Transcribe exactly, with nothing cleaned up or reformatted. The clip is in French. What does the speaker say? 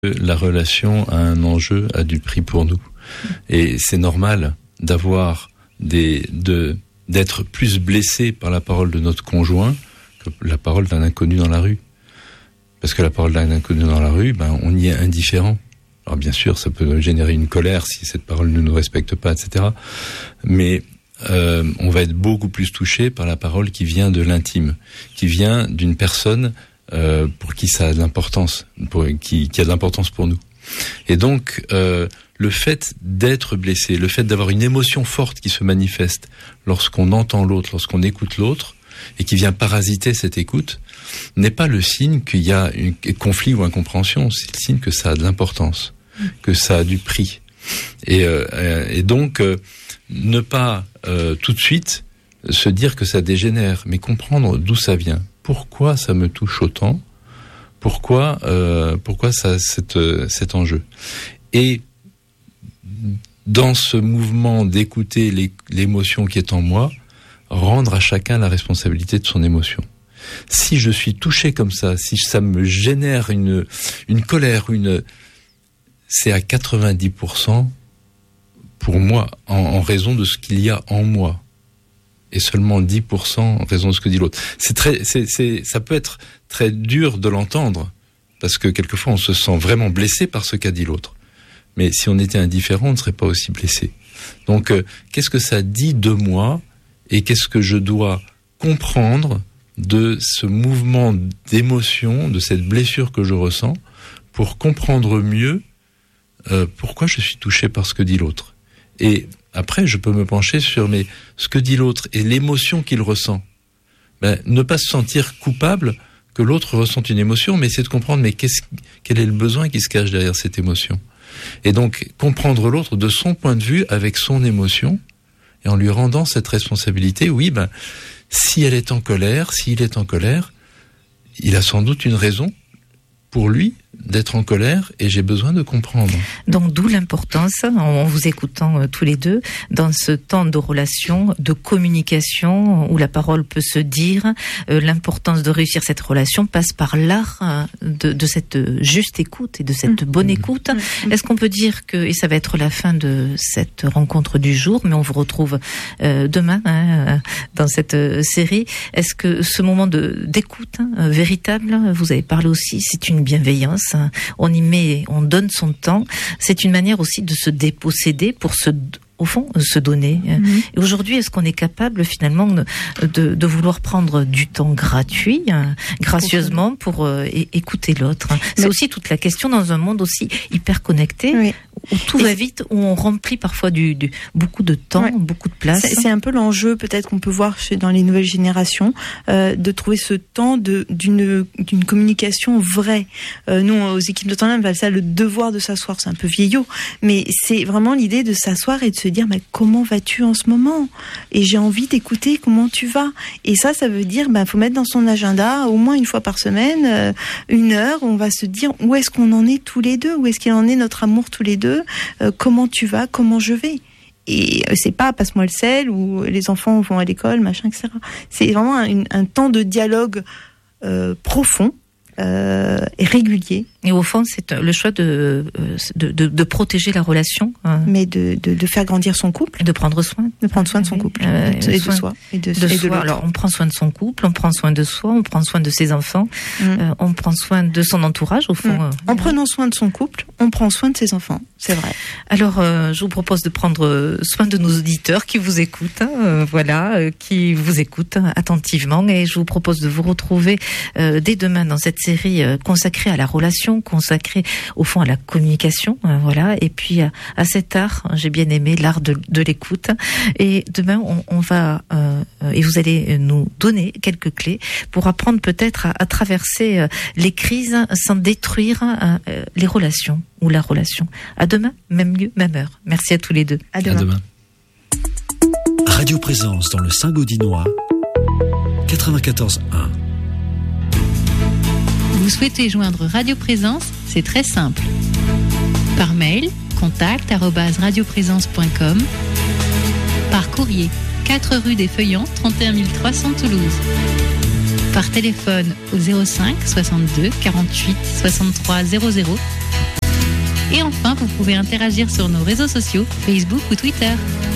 La relation a un enjeu, a du prix pour nous. Et c'est normal d'avoir des, de, d'être plus blessé par la parole de notre conjoint que la parole d'un inconnu dans la rue. Parce que la parole d'un inconnu dans la rue, ben, on y est indifférent. Alors bien sûr, ça peut générer une colère si cette parole ne nous respecte pas, et cetera. Mais euh, on va être beaucoup plus touché par la parole qui vient de l'intime, qui vient d'une personne Euh, pour qui ça a de l'importance, pour, qui, qui a de l'importance pour nous. Et donc, euh, le fait d'être blessé, le fait d'avoir une émotion forte qui se manifeste lorsqu'on entend l'autre, lorsqu'on écoute l'autre, et qui vient parasiter cette écoute, n'est pas le signe qu'il y a un conflit ou incompréhension, c'est le signe que ça a de l'importance, que ça a du prix. Et, euh, et donc, euh, ne pas euh, tout de suite se dire que ça dégénère, mais comprendre d'où ça vient. Pourquoi ça me touche autant ? Pourquoi, euh, pourquoi ça, cet, cet enjeu ? Et dans ce mouvement d'écouter les, l'émotion qui est en moi, rendre à chacun la responsabilité de son émotion. Si je suis touché comme ça, si ça me génère une, une colère, une, c'est à quatre-vingt-dix pour cent pour moi, en, en raison de ce qu'il y a en moi. Et seulement dix pour cent en raison de ce que dit l'autre. C'est très, c'est, c'est, ça peut être très dur de l'entendre, parce que quelquefois on se sent vraiment blessé par ce qu'a dit l'autre. Mais si on était indifférent, on ne serait pas aussi blessé. Donc, euh, qu'est-ce que ça dit de moi, et qu'est-ce que je dois comprendre de ce mouvement d'émotion, de cette blessure que je ressens, pour comprendre mieux euh, pourquoi je suis touché par ce que dit l'autre. Et après, je peux me pencher sur mais, ce que dit l'autre et l'émotion qu'il ressent. Ben, ne pas se sentir coupable que l'autre ressente une émotion, mais essayer de comprendre mais qu'est-ce, quel est le besoin qui se cache derrière cette émotion. Et donc, comprendre l'autre de son point de vue, avec son émotion, et en lui rendant cette responsabilité. Oui, ben, si elle est en colère, s'il est en colère, il a sans doute une raison pour lui d'être en colère, et j'ai besoin de comprendre. Donc d'où l'importance, en vous écoutant euh, tous les deux, dans ce temps de relation, de communication, où la parole peut se dire, euh, l'importance de réussir cette relation passe par l'art euh, de, de cette juste écoute et de cette mmh. bonne écoute. Mmh. Est-ce qu'on peut dire que, et ça va être la fin de cette rencontre du jour, mais on vous retrouve euh, demain hein, dans cette euh, série, est-ce que ce moment de, d'écoute hein, véritable, vous avez parlé aussi, c'est une bienveillance, on y met, on donne son temps. C'est une manière aussi de se déposséder pour se, au fond, se donner. Mm-hmm. Et aujourd'hui, est-ce qu'on est capable finalement de, de, de vouloir prendre du temps gratuit, gracieusement, pour euh, écouter l'autre ? C'est Mais... aussi toute la question dans un monde aussi hyper connecté. Oui. Où tout et va vite, où on remplit parfois du, du beaucoup de temps, ouais. beaucoup de place. C'est, c'est un peu l'enjeu peut-être qu'on peut voir chez, dans les nouvelles générations, euh, de trouver ce temps de, d'une, d'une communication vraie. Euh, nous, aux équipes de Tandem, on appelle ça le devoir de s'asseoir. C'est un peu vieillot, mais c'est vraiment l'idée de s'asseoir et de se dire bah, comment vas-tu en ce moment ? Et j'ai envie d'écouter comment tu vas. Et ça, ça veut dire bah, faut mettre dans son agenda au moins une fois par semaine, euh, une heure, où on va se dire où est-ce qu'on en est tous les deux, où est-ce qu'il en est notre amour tous les deux. Euh, comment tu vas, comment je vais. Et euh, c'est pas passe-moi le sel ou les enfants vont à l'école, machin, et cetera. C'est vraiment un, un temps de dialogue euh, profond euh, et régulier. Et au fond, c'est le choix de, de, de, de protéger la relation. Hein. Mais de, de, de faire grandir son couple. Et de prendre soin. De prendre soin de son couple. Euh, et, de, et de soi. Et de, de et soi. de Alors, on prend soin de son couple, on prend soin de soi, on prend soin de ses enfants, mmh. euh, on prend soin de son entourage, au fond. Mmh. Euh, en prenant soin de son couple, on prend soin de ses enfants. C'est vrai. Alors, euh, je vous propose de prendre soin de nos auditeurs qui vous écoutent, hein, euh, voilà, euh, qui vous écoutent attentivement. Et je vous propose de vous retrouver euh, dès demain dans cette série euh, consacrée à la relation, consacrée au fond à la communication, euh, voilà, et puis à, à cet art, j'ai bien aimé l'art de, de l'écoute. Et demain, on, on va euh, et vous allez nous donner quelques clés pour apprendre peut-être à, à traverser euh, les crises sans détruire euh, les relations ou la relation. À demain, même lieu, même heure. Merci à tous les deux. À demain. À demain. Radio Présence dans le Saint-Gaudinois, quatre-vingt-quatorze un. Vous souhaitez joindre Radio Présence ? C'est très simple. Par mail, contact arobase radioprésence point com. Par courrier, quatre rue des Feuillants, trente et un mille trois cents Toulouse. Par téléphone au zéro cinq soixante-deux quarante-huit soixante-trois zéro zéro Et enfin, vous pouvez interagir sur nos réseaux sociaux, Facebook ou Twitter.